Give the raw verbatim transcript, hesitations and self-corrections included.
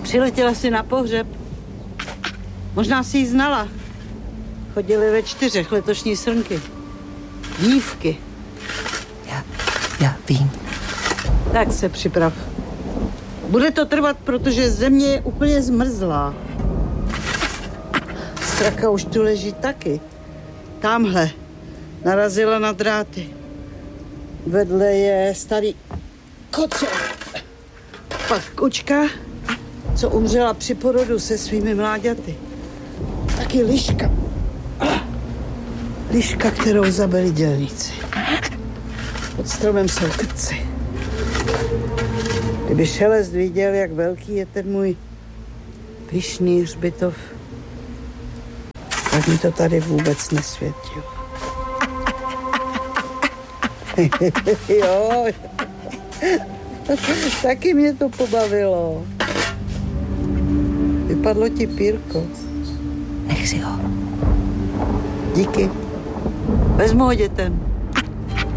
Přiletěla si na pohřeb. Možná si ji znala. Chodili ve čtyřech letošní srnky. Dívky. Já, já vím. Tak se připrav. Bude to trvat, protože země je úplně zmrzlá. Straka už tu leží taky. Tamhle. Narazila na dráty. Vedle je starý kocel. Pak kočka, co umřela při porodu se svými mláďaty. Taky liška. Liška, kterou zabili dělníci. Pod stromem jsou krci. Kdyby Šelest viděl, jak velký je ten můj pyšný hřbitov, tak mi to tady vůbec nesvětil. Jo, taky mě to pobavilo. Vypadlo ti pírko. Nech si ho. Díky. Vezmu ho dětem.